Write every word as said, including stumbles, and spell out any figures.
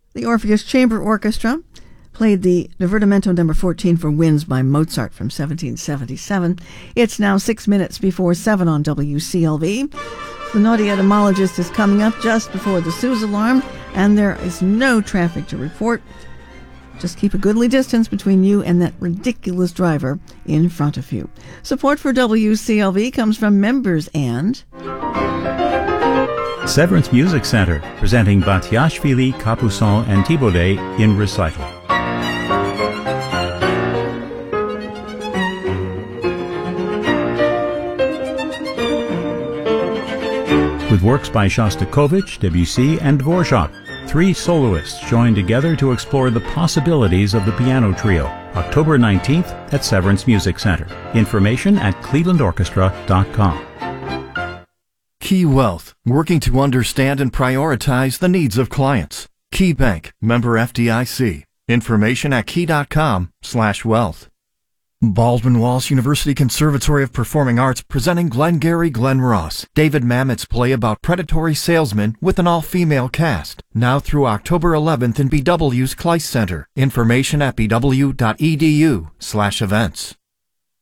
The Orpheus Chamber Orchestra played the Divertimento number fourteen for Winds by Mozart from seventeen seventy-seven. It's now six minutes before seven on W C L V. The Naughty Etymologist is coming up just before the Suze alarm, and there is no traffic to report. Just keep a goodly distance between you and that ridiculous driver in front of you. Support for W C L V comes from members and Severance Music Center, presenting Batiashvili, Capuçon, and Thibaudet in recital. With works by Shostakovich, Debussy, and Dvorak, three soloists join together to explore the possibilities of the piano trio. October nineteenth at Severance Music Center. Information at cleveland orchestra dot com. Key Wealth, working to understand and prioritize the needs of clients. Key Bank, member F D I C. Information at key dot com slash wealth. Baldwin Wallace University Conservatory of Performing Arts presenting Glengarry Glen Ross, David Mamet's play about predatory salesmen with an all-female cast. Now through October eleventh in B W's Kleist Center. Information at b w dot e d u slash events.